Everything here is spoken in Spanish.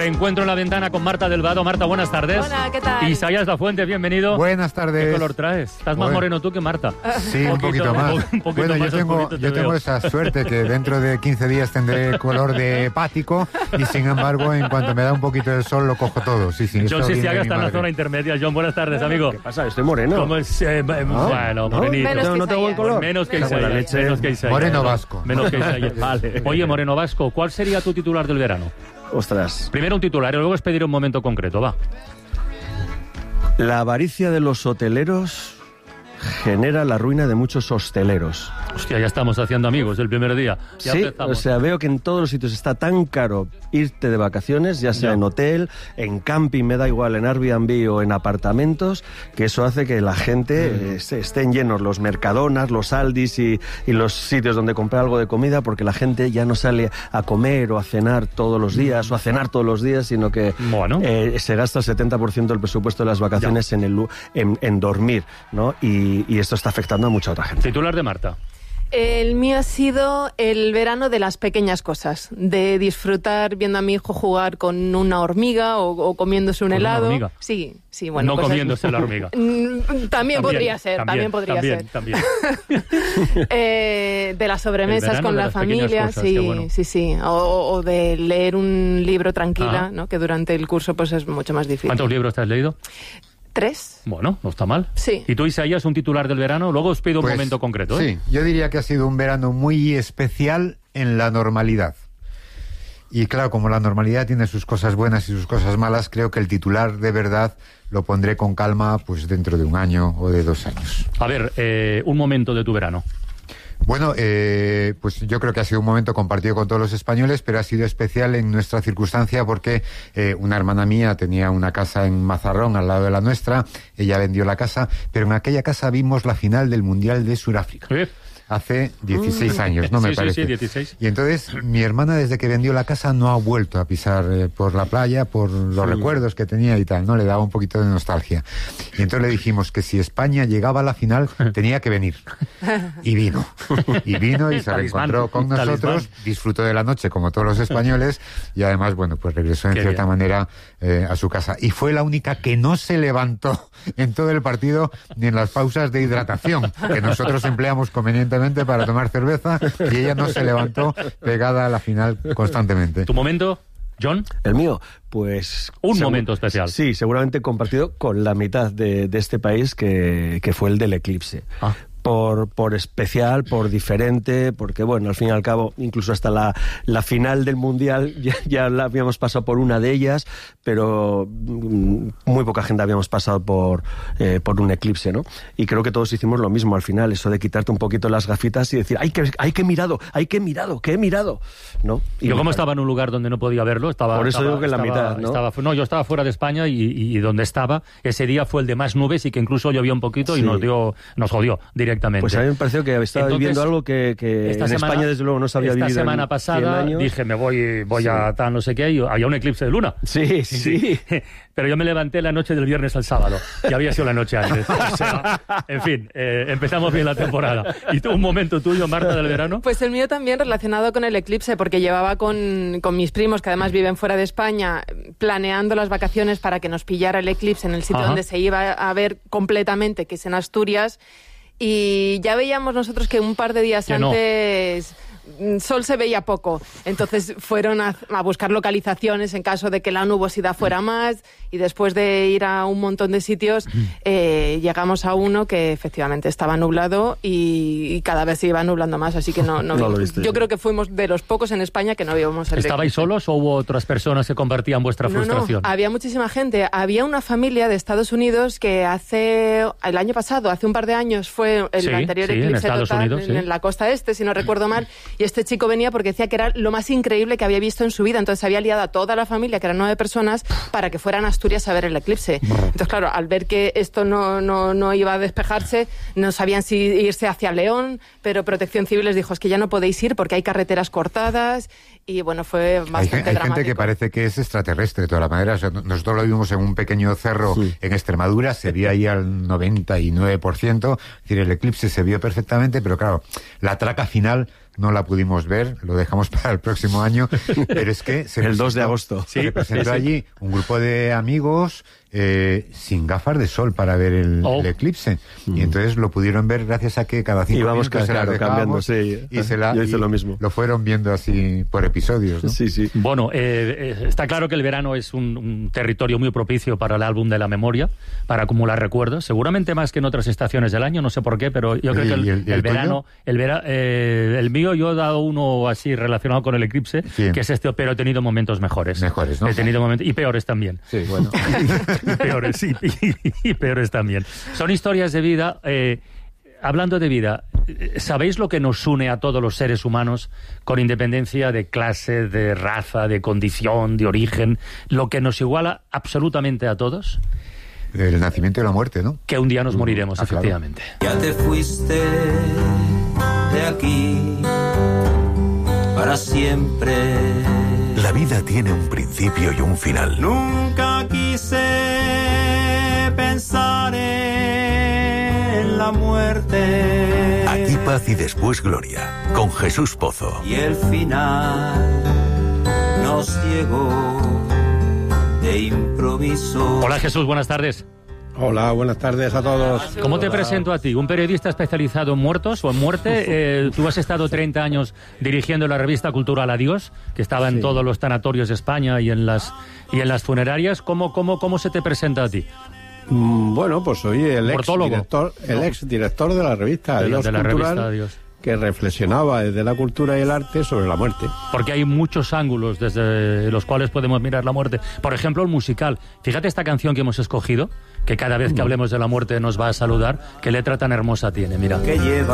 Reencuentro en la ventana con Marta del Vado. Marta, buenas tardes. Hola, ¿qué tal? Isaías Lafuente, bienvenido. Buenas tardes. ¿Qué color traes? ¿Estás más moreno tú que Marta? Sí, un poquito más. Bueno, yo tengo esa suerte que dentro de 15 días tendré color de hepático y sin embargo, en cuanto me da un poquito de sol, lo cojo todo. Sí, John Sisiaga está en la zona intermedia. John, buenas tardes, amigo. ¿Qué pasa? Estoy moreno. ¿Cómo es? Bueno, morenito. No tengo buen color. Menos que Isaías. Moreno vasco. Menos que Isaías. Vale. Oye, Moreno Vasco, ¿cuál sería tu titular del verano? Ostras. Primero un titular y luego es pedir un momento concreto, va. La avaricia de los hoteleros genera la ruina de muchos hosteleros. Hostia, ya estamos haciendo amigos el primer día. Ya Sí, empezamos. o sea, veo que en todos los sitios está tan caro irte de vacaciones, ya sea en hotel, en camping, me da igual, en Airbnb o en apartamentos, que eso hace que la gente estén llenos los Mercadonas, los Aldis y los sitios donde comprar algo de comida, porque la gente ya no sale a comer o a cenar todos los días o a cenar todos los días, sino que Bueno. se gasta el 70% del presupuesto de las vacaciones en dormir, ¿no? Y esto está afectando a mucha otra gente. Titular de Marta. El mío ha sido el verano de las pequeñas cosas, de disfrutar viendo a mi hijo jugar con una hormiga o comiéndose un ¿Con una helado. hormiga? Sí, bueno. No comiéndose la hormiga. También podría ser. También. De las sobremesas verano con de la las pequeñas familia, cosas, qué bueno. sí. O de leer un libro tranquila, Ajá. ¿no? Que durante el curso pues es mucho más difícil. ¿Cuántos libros te has leído? 3. Bueno, no está mal. Sí. ¿Y tú, Isaías, un titular del verano? Luego os pido un Pues, momento concreto, ¿eh? Sí, yo diría que ha sido un verano muy especial en la normalidad. Y claro, como la normalidad tiene sus cosas buenas y sus cosas malas, creo que el titular de verdad lo pondré con calma pues dentro de 1 año o de 2 años. A ver, un momento de tu verano. Bueno, pues yo creo que ha sido un momento compartido con todos los españoles, pero ha sido especial en nuestra circunstancia porque una hermana mía tenía una casa en Mazarrón al lado de la nuestra, ella vendió la casa, pero en aquella casa vimos la final del Mundial de Sudáfrica. Hace 16 años, ¿no? Me parece. Sí, 16. Y entonces mi hermana, desde que vendió la casa, no ha vuelto a pisar por la playa por los recuerdos que tenía y tal, ¿no? Le daba un poquito de nostalgia. Y entonces le dijimos que si España llegaba a la final, tenía que venir. Y vino. Y se reencontró con nosotros, disfrutó de la noche como todos los españoles y además, bueno, pues regresó en cierta manera a su casa. Y fue la única que no se levantó en todo el partido ni en las pausas de hidratación, que nosotros empleamos convenientemente para tomar cerveza, y ella no se levantó pegada a la final constantemente. ¿Tu momento, John? El mío, pues... Un momento especial. Sí, seguramente compartido con la mitad de este país, que fue el del eclipse. Por especial, por diferente, porque bueno, al fin y al cabo, incluso hasta la final del Mundial ya la habíamos pasado por una de ellas, pero muy poca gente habíamos pasado por un eclipse, ¿no? Y creo que todos hicimos lo mismo al final, eso de quitarte un poquito las gafitas y decir, ¡ay, que he mirado! ¿No? Y yo como estaba en un lugar donde no podía verlo, por eso digo que la mitad, ¿no? Yo estaba fuera de España y donde estaba, ese día fue el de más nubes y que incluso llovió un poquito y nos jodió directamente. Pues a mí me pareció que estaba viviendo algo que en España desde luego no se había vivido. Esta semana pasada dije, me voy a tal no sé qué, y había un eclipse de luna. Sí. Pero yo me levanté la noche del viernes al sábado, y había sido la noche antes. O sea, en fin, empezamos bien la temporada. ¿Y tú, un momento tuyo, Marta, del verano? Pues el mío también relacionado con el eclipse, porque llevaba con mis primos, que además viven fuera de España, planeando las vacaciones para que nos pillara el eclipse en el sitio donde se iba a ver completamente, que es en Asturias. Y ya veíamos nosotros que un par de días antes sol se veía poco, entonces fueron a buscar localizaciones en caso de que la nubosidad fuera más, y después de ir a un montón de sitios llegamos a uno que efectivamente estaba nublado y cada vez se iba nublando más, así que no lo viste. Yo creo que fuimos de los pocos en España que no vimos el ¿Estabais solos o hubo otras personas que compartían vuestra frustración? No, había muchísima gente. Había una familia de Estados Unidos que el año pasado, hace un par de años, fue el anterior eclipse total en la costa este, si no recuerdo mal. Y este chico venía porque decía que era lo más increíble que había visto en su vida. Entonces había liado a toda la familia, que eran 9 personas, para que fueran a Asturias a ver el eclipse. Entonces, claro, al ver que esto no iba a despejarse, no sabían si irse hacia León, pero Protección Civil les dijo, es que ya no podéis ir porque hay carreteras cortadas. Y bueno, fue bastante dramático. Hay gente que parece que es extraterrestre de todas las maneras. O sea, nosotros lo vimos en un pequeño cerro en Extremadura, se vio ahí al 99%. Es decir, el eclipse se vio perfectamente, pero claro, la traca final no la pudimos ver, lo dejamos para el próximo año, pero es que el 2 de agosto. Se presentó allí un grupo de amigos sin gafas de sol para ver el eclipse. Y entonces lo pudieron ver gracias a que cada 5 minutos se las dejábamos cambiando, sí. Yo hice lo mismo. Lo fueron viendo así por episodios, ¿no? Sí, sí. Bueno, está claro que el verano es un territorio muy propicio para el álbum de la memoria, para acumular recuerdos, seguramente más que en otras estaciones del año, no sé por qué, pero yo creo que el verano, el mío, yo he dado uno así relacionado con el eclipse, que es este, pero he tenido momentos mejores. Mejores, ¿no? He tenido momentos, y peores también. Sí, bueno. Peores, sí, y peores también. Son historias de vida. Hablando de vida, ¿sabéis lo que nos une a todos los seres humanos, con independencia de clase, de raza, de condición, de origen? Lo que nos iguala absolutamente a todos. El nacimiento y la muerte, ¿no? Que un día nos moriremos, efectivamente. Claro. Ya te fuiste de aquí para siempre. La vida tiene un principio y un final. Nunca quise pensar en la muerte. Aquí paz y después gloria, con Jesús Pozo. Y el final nos llegó de improviso. Hola Jesús, buenas tardes. Hola, buenas tardes a todos. ¿Cómo te presento a ti? Un periodista especializado en muertos o en muerte. Tú has estado 30 años dirigiendo la revista Cultural Adiós, que estaba en todos los tanatorios de España y en las funerarias. ¿Cómo se te presenta a ti? Bueno, pues soy el ex director de la revista Adiós de la Cultural, revista Adiós, que reflexionaba desde la cultura y el arte sobre la muerte. Porque hay muchos ángulos desde los cuales podemos mirar la muerte. Por ejemplo, el musical. Fíjate esta canción que hemos escogido, que cada vez que hablemos de la muerte nos va a saludar. ¿Qué letra tan hermosa tiene? Mira. Que lleva